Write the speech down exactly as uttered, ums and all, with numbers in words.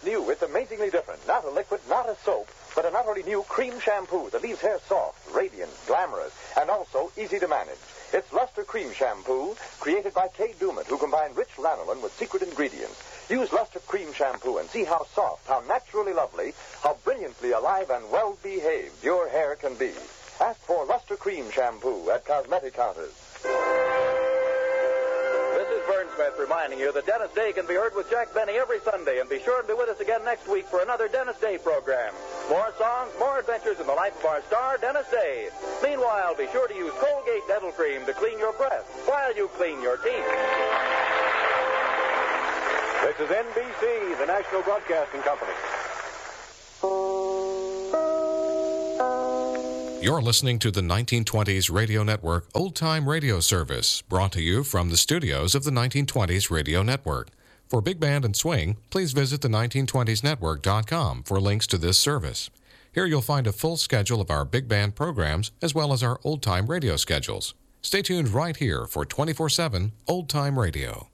new. It's amazingly different. Not a liquid, not a soap, but an utterly new cream shampoo that leaves hair soft, radiant, glamorous, and also easy to manage. It's Luster Cream Shampoo, created by Kay Dumas, who combined rich lanolin with secret ingredients. Use Luster Cream Shampoo and see how soft, how naturally lovely, how brilliantly alive and well-behaved your hair can be. Ask for Luster Cream Shampoo at cosmetic counters. This is Vern Smith reminding you that Dennis Day can be heard with Jack Benny every Sunday, and be sure to be with us again next week for another Dennis Day program. More songs, more adventures in the life of our star, Dennis Day. Meanwhile, be sure to use Colgate Dental Cream to clean your breath while you clean your teeth. This is N B C, the National Broadcasting Company. You're listening to the nineteen twenties Radio Network Old Time Radio Service, brought to you from the studios of the nineteen twenties Radio Network. For Big Band and Swing, please visit the nineteen twenties network dot com for links to this service. Here you'll find a full schedule of our big band programs as well as our old time radio schedules. Stay tuned right here for twenty-four seven Old Time Radio.